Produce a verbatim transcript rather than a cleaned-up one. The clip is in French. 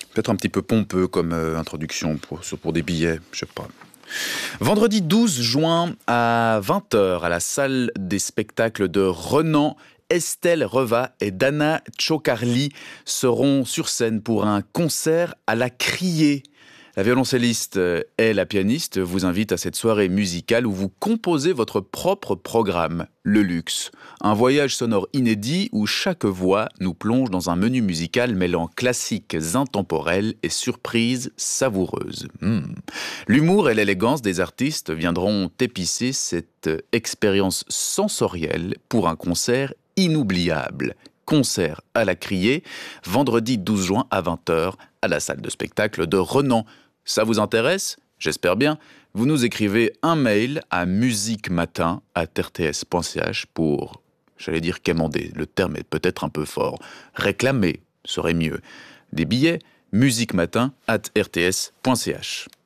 Peut-être un petit peu pompeux comme euh, introduction pour, pour des billets, je sais pas. Vendredi douze juin à vingt heures à la salle des spectacles de Renan, Estelle Reva et Dana Chokarli seront sur scène pour un concert à la Criée. La violoncelliste et la pianiste vous invitent à cette soirée musicale où vous composez votre propre programme, Le Luxe. Un voyage sonore inédit où chaque voix nous plonge dans un menu musical mêlant classiques intemporels et surprises savoureuses. Mmh. L'humour et l'élégance des artistes viendront épicer cette expérience sensorielle pour un concert inoubliable. Concert à la Criée, vendredi douze juin à vingt heures à la salle de spectacle de Renan. Ça vous intéresse ? J'espère bien. Vous nous écrivez un mail à musiquematin arobase r t s point c h pour, j'allais dire quémander, le terme est peut-être un peu fort, réclamer serait mieux. Des billets, musiquematin arobase r t s point c h.